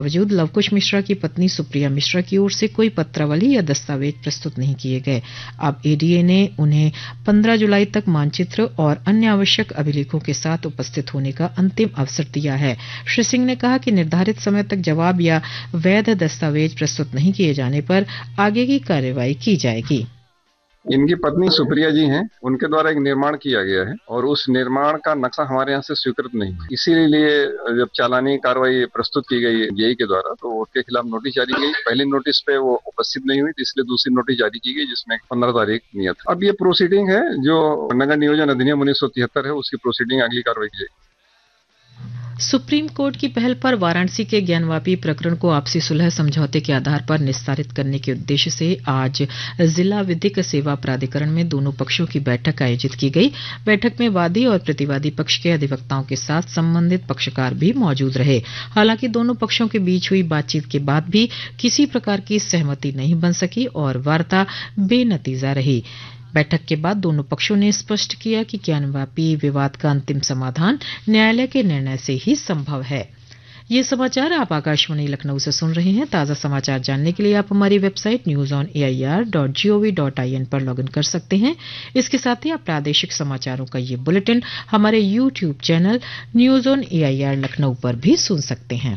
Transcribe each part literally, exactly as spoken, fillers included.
बावजूद लवकुश मिश्रा की पत्नी सुप्रिया मिश्रा की ओर से कोई पत्रावली या दस्तावेज प्रस्तुत नहीं किए गए। अब एडीए ने उन्हें पंद्रह जुलाई तक मानचित्र और अन्य आवश्यक अभिलेखों के साथ उपस्थित होने का अंतिम अवसर दिया है। श्री सिंह ने कहा कि निर्धारित समय तक जवाब या वैध दस्तावेज प्रस्तुत नहीं किए जाने पर आगे की कार्रवाई की जाएगी। इनकी पत्नी सुप्रिया जी हैं, उनके द्वारा एक निर्माण किया गया है और उस निर्माण का नक्शा हमारे यहाँ से स्वीकृत नहीं है। इसीलिए जब चालानी कार्रवाई प्रस्तुत की गई जेई के द्वारा तो उसके खिलाफ नोटिस जारी की। पहली नोटिस पे वो उपस्थित नहीं हुई, इसलिए दूसरी नोटिस जारी की गई जिसमें पंद्रह तारीख नियत है। अब ये प्रोसीडिंग है जो नगर नियोजन अधिनियम उन्नीस सौ तिहत्तर है, उसकी प्रोसीडिंग अगली कार्रवाई की जाएगी। सुप्रीम कोर्ट की पहल पर वाराणसी के ज्ञानवापी प्रकरण को आपसी सुलह समझौते के आधार पर निस्तारित करने के उद्देश्य से आज जिला विधिक सेवा प्राधिकरण में दोनों पक्षों की बैठक आयोजित की गई। बैठक में वादी और प्रतिवादी पक्ष के अधिवक्ताओं के साथ संबंधित पक्षकार भी मौजूद रहे। हालांकि दोनों पक्षों के बीच हुई बातचीत के बाद भी किसी प्रकार की सहमति नहीं बन सकी और वार्ता बेनतीजा रही। बैठक के बाद दोनों पक्षों ने स्पष्ट किया कि ज्ञानवापी विवाद का अंतिम समाधान न्यायालय के निर्णय से ही संभव है। ये समाचार आप आकाशवाणी लखनऊ से सुन रहे हैं। ताज़ा समाचार जानने के लिए आप हमारी website news on A I R dot G O V dot I N पर लॉगिन कर सकते हैं। इसके साथ ही आप प्रादेशिक समाचारों का ये बुलेटिन हमारे YouTube channel news on A I R Lucknow पर भी सुन सकते हैं।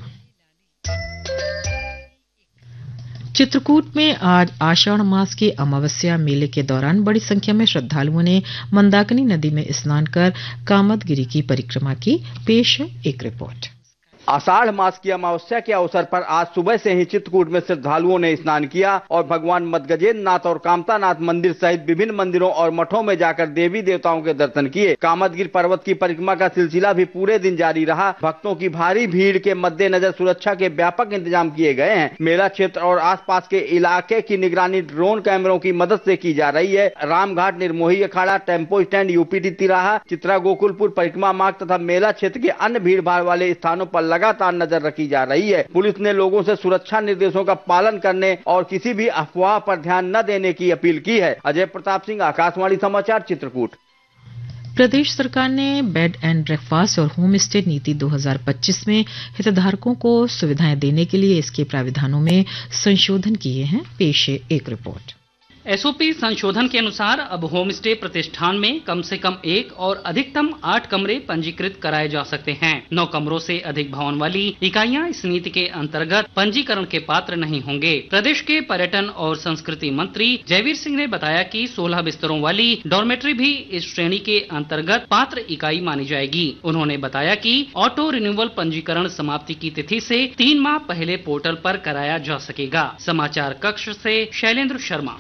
चित्रकूट में आज आषाढ़ मास के अमावस्या मेले के दौरान बड़ी संख्या में श्रद्धालुओं ने मंदाकिनी नदी में स्नान कर कामदगिरि की परिक्रमा की। पेश है एक रिपोर्ट। आषाढ़ मास की अमावस्या के अवसर पर आज सुबह से ही चित्रकूट में श्रद्धालुओं ने स्नान किया और भगवान मदगजेंद्र नाथ और कामता नाथ मंदिर सहित विभिन्न मंदिरों और मठों में जाकर देवी देवताओं के दर्शन किए। कामदगिरि पर्वत की परिक्रमा का सिलसिला भी पूरे दिन जारी रहा। भक्तों की भारी भीड़ के मद्देनजर सुरक्षा के व्यापक इंतजाम किए गए हैं। मेला क्षेत्र और आसपास के इलाके की निगरानी ड्रोन कैमरों की मदद से की जा रही है। Ramghat, Nirmohi Akhara, tempo stand, UPT तिराहा, चित्रा गोकुलपुर, परिक्रमा मार्ग तथा मेला क्षेत्र के अन्य भीड़ भाड़ वाले स्थानों पर लगातार नजर रखी जा रही है। पुलिस ने लोगों से सुरक्षा निर्देशों का पालन करने और किसी भी अफवाह पर ध्यान न देने की अपील की है। अजय प्रताप सिंह, आकाशवाणी समाचार, चित्रकूट। प्रदेश सरकार ने बेड एंड ब्रेकफास्ट और होम स्टे नीति दो हज़ार पच्चीस में हितधारकों को सुविधाएं देने के लिए इसके प्राविधानों में संशोधन किए हैं। पेश है एक रिपोर्ट। एसओपी संशोधन के अनुसार अब होम स्टे प्रतिष्ठान में कम से कम एक और अधिकतम आठ कमरे पंजीकृत कराए जा सकते हैं। नौ कमरों से अधिक भवन वाली इकाइयां इस नीति के अंतर्गत पंजीकरण के पात्र नहीं होंगे। प्रदेश के पर्यटन और संस्कृति मंत्री जयवीर सिंह ने बताया कि सोलह बिस्तरों वाली डॉर्मेट्री भी इस श्रेणी के अंतर्गत पात्र इकाई मानी जाएगी। उन्होंने बताया कि ऑटो रिन्यूअल पंजीकरण समाप्ति की तिथि से तीन माह पहले पोर्टल पर कराया जा सकेगा। समाचार कक्ष से शैलेंद्र शर्मा।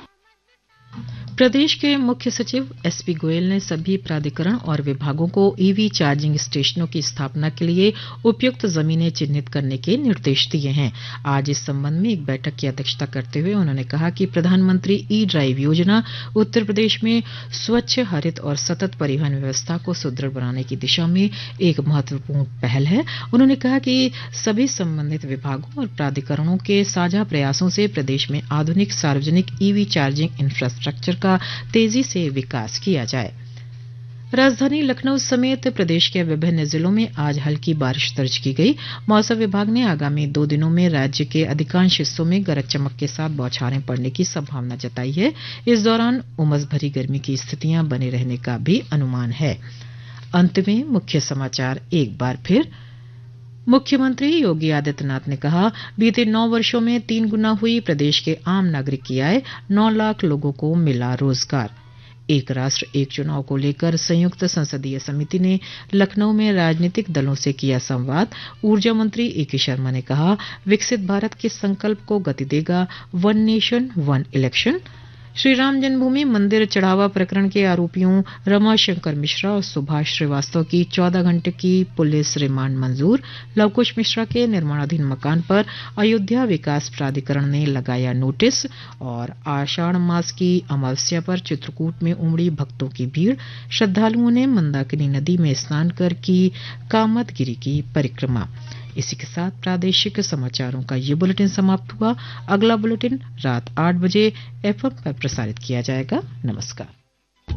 प्रदेश के मुख्य सचिव एसपी गोयल ने सभी प्राधिकरण और विभागों को ईवी चार्जिंग स्टेशनों की स्थापना के लिए उपयुक्त जमीनें चिन्हित करने के निर्देश दिए हैं। आज इस संबंध में एक बैठक की अध्यक्षता करते हुए उन्होंने कहा कि प्रधानमंत्री ई ड्राइव योजना उत्तर प्रदेश में स्वच्छ, हरित और सतत परिवहन व्यवस्था को सुदृढ़ बनाने की दिशा में एक महत्वपूर्ण पहल है। उन्होंने कहा कि सभी संबंधित विभागों और प्राधिकरणों के साझा प्रयासों से प्रदेश में आधुनिक सार्वजनिक ईवी चार्जिंग इंफ्रास्ट्रक्चर का तेजी से विकास किया जाए। राजधानी लखनऊ समेत प्रदेश के विभिन्न जिलों में आज हल्की बारिश दर्ज की गई। मौसम विभाग ने आगामी दो दिनों में राज्य के अधिकांश हिस्सों में गरज चमक के साथ बौछारें पड़ने की संभावना जताई है। इस दौरान उमस भरी गर्मी की स्थितियां बने रहने का भी अनुमान है। अंत में मुख्य समाचार एक बार फिर। मुख्यमंत्री योगी आदित्यनाथ ने कहा, बीते नौ वर्षों में तीन गुना हुई प्रदेश के आम नागरिक की आय, नौ लाख लोगों को मिला रोजगार। एक राष्ट्र एक चुनाव को लेकर संयुक्त संसदीय समिति ने लखनऊ में राजनीतिक दलों से किया संवाद। ऊर्जा मंत्री ए के शर्मा ने कहा, विकसित भारत के संकल्प को गति देगा one nation one election. Shri Ram जन्मभूमि मंदिर चढ़ावा प्रकरण के आरोपियों रमाशंकर मिश्रा और सुभाष श्रीवास्तव की चौदह घंटे की पुलिस रिमांड मंजूर। लवकुश मिश्रा के निर्माणाधीन मकान पर अयोध्या विकास प्राधिकरण ने लगाया नोटिस। और आषाढ़ मास की अमावस्या पर चित्रकूट में उमड़ी भक्तों की भीड़। श्रद्धालुओं ने मंदाकिनी नदी में स्नान कर की कामदगिरि की परिक्रमा। इसी के साथ प्रादेशिक समाचारों का ये बुलेटिन समाप्त हुआ। अगला बुलेटिन रात आठ बजे एफएम पर प्रसारित किया जाएगा। नमस्कार।